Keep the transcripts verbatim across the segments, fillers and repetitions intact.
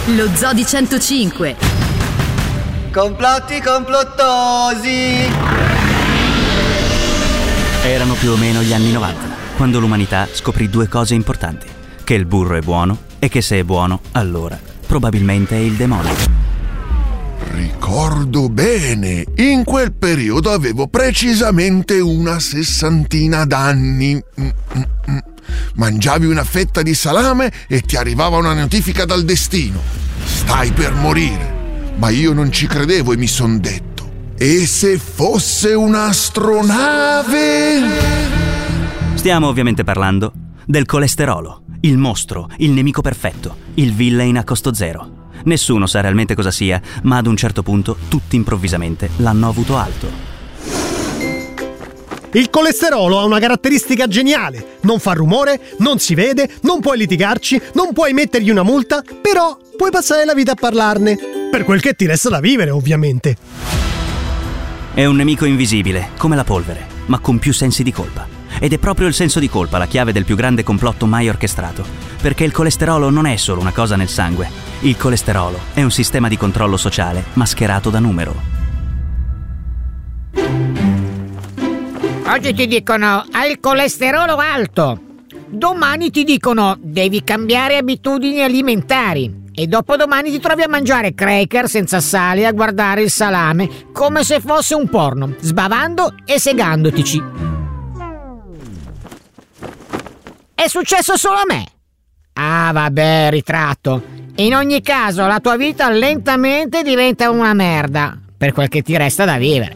Lo Zoo di centocinque. Complotti complottosi. Erano più o meno gli anni novanta, quando l'umanità scoprì due cose importanti: che il burro è buono e che se è buono, allora probabilmente è il demonio. Ricordo bene, in quel periodo avevo precisamente una sessantina d'anni. Mm-mm. Mangiavi una fetta di salame e ti arrivava una notifica dal destino: stai per morire. Ma io non ci credevo e mi son detto: e se fosse un'astronave? Stiamo ovviamente parlando del colesterolo, il mostro, il nemico perfetto, il villain a costo zero. Nessuno sa realmente cosa sia, ma ad un certo punto tutti improvvisamente l'hanno avuto alto. Il colesterolo ha una caratteristica geniale: non fa rumore, non si vede, non puoi litigarci, non puoi mettergli una multa, però puoi passare la vita a parlarne, per quel che ti resta da vivere, ovviamente. È un nemico invisibile, come la polvere, ma con più sensi di colpa. Ed è proprio il senso di colpa la chiave del più grande complotto mai orchestrato, perché il colesterolo non è solo una cosa nel sangue. Il colesterolo è un sistema di controllo sociale mascherato da numero. Oggi ti dicono hai il colesterolo alto, domani ti dicono devi cambiare abitudini alimentari e dopodomani ti trovi a mangiare cracker senza sale e a guardare il salame come se fosse un porno, sbavando e segandotici. È successo solo a me? Ah vabbè, ritratto. In ogni caso la tua vita lentamente diventa una merda, per quel che ti resta da vivere.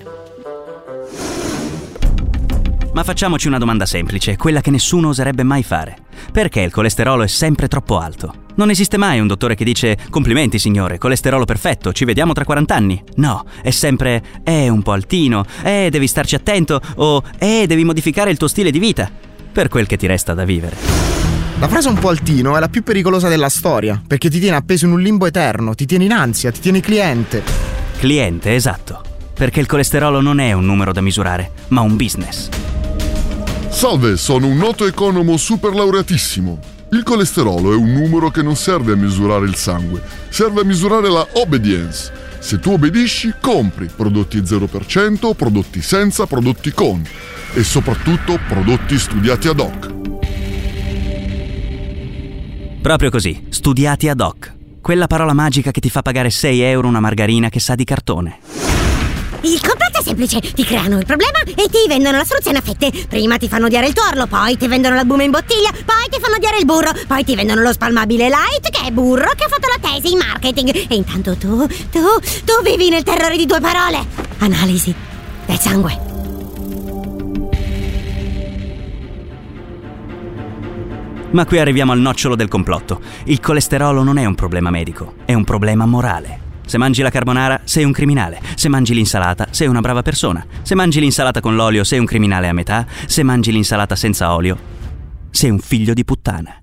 Ma facciamoci una domanda semplice, quella che nessuno oserebbe mai fare. Perché il colesterolo è sempre troppo alto? Non esiste mai un dottore che dice complimenti signore, colesterolo perfetto, ci vediamo tra quaranta anni. No, è sempre è un po' altino, eh devi starci attento o eh devi modificare il tuo stile di vita, per quel che ti resta da vivere. La frase un po' altino è la più pericolosa della storia, perché ti tiene appeso in un limbo eterno, ti tiene in ansia, ti tiene cliente. Cliente, esatto. Perché il colesterolo non è un numero da misurare, ma un business. Salve, sono un noto economo super laureatissimo. Il colesterolo è un numero che non serve a misurare il sangue, serve a misurare la obedience. Se tu obbedisci, compri prodotti zero per cento, prodotti senza, prodotti con e soprattutto prodotti studiati ad hoc. Proprio così, studiati ad hoc. Quella parola magica che ti fa pagare sei euro una margarina che sa di cartone. Il complotto è semplice: ti creano il problema e ti vendono la soluzione a fette. Prima ti fanno odiare il tuorlo, poi ti vendono l'albume in bottiglia, poi ti fanno odiare il burro, poi ti vendono lo spalmabile light che è burro che ha fatto la tesi in marketing. E intanto tu, tu, tu vivi nel terrore di due parole: analisi del sangue. Ma qui arriviamo al nocciolo del complotto. Il colesterolo non è un problema medico, è un problema morale. Se mangi la carbonara, sei un criminale. Se mangi l'insalata, sei una brava persona. Se mangi l'insalata con l'olio, sei un criminale a metà. Se mangi l'insalata senza olio, sei un figlio di puttana.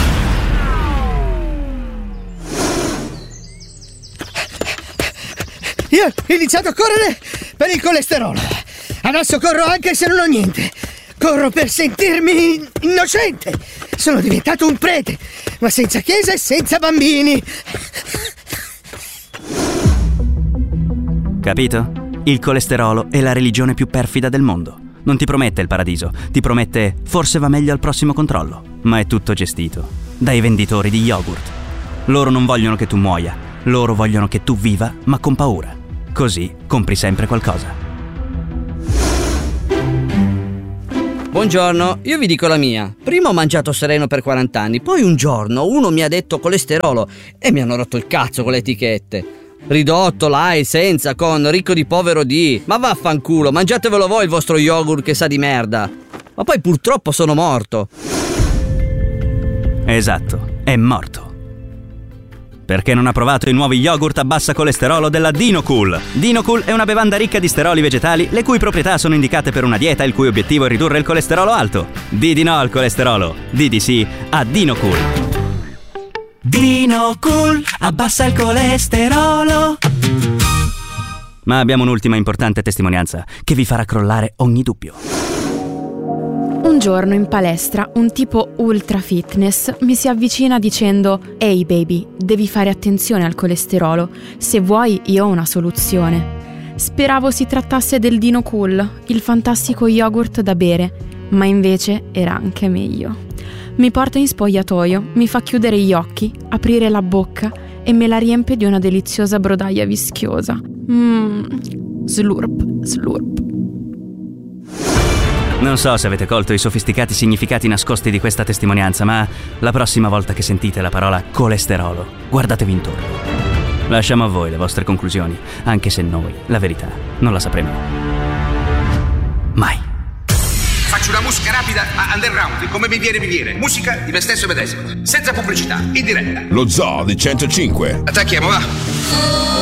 Io ho iniziato a correre per il colesterolo. Adesso corro anche se non ho niente. Corro per sentirmi innocente. Sono diventato un prete, ma senza chiesa e senza bambini. Capito? Il colesterolo è la religione più perfida del mondo. Non ti promette il paradiso, ti promette forse va meglio al prossimo controllo, ma è tutto gestito dai venditori di yogurt. Loro non vogliono che tu muoia, loro vogliono che tu viva, ma con paura. Così compri sempre qualcosa. Buongiorno, io vi dico la mia. Prima ho mangiato sereno per quaranta anni, poi un giorno uno mi ha detto colesterolo e mi hanno rotto il cazzo con le etichette. Ridotto, light, senza, con, ricco di, povero di. Ma vaffanculo, mangiatevelo voi il vostro yogurt che sa di merda. Ma poi purtroppo sono morto. Esatto, è morto. Perché non ha provato i nuovi yogurt a bassa colesterolo della Dinocool. Dinocool è una bevanda ricca di steroli vegetali le cui proprietà sono indicate per una dieta il cui obiettivo è ridurre il colesterolo alto. Di di no al colesterolo, di di sì a Dinocool. Dinocool abbassa il colesterolo. Ma abbiamo un'ultima importante testimonianza che vi farà crollare ogni dubbio. Un giorno in palestra un tipo ultra fitness mi si avvicina dicendo: «Ehi baby, devi fare attenzione al colesterolo, se vuoi io ho una soluzione». Speravo si trattasse del Dino Cool, il fantastico yogurt da bere, ma invece era anche meglio. Mi porta in spogliatoio, mi fa chiudere gli occhi, aprire la bocca e me la riempie di una deliziosa brodaia vischiosa. Mmm, slurp, slurp. Non so se avete colto i sofisticati significati nascosti di questa testimonianza, ma la prossima volta che sentite la parola colesterolo, guardatevi intorno. Lasciamo a voi le vostre conclusioni, anche se noi, la verità, non la sapremo mai. Faccio una musica rapida a underground, come mi viene mi viene. Musica di me stesso e medesimo, senza pubblicità, in diretta. Lo Zoo di centocinque. Attacchiamo, va.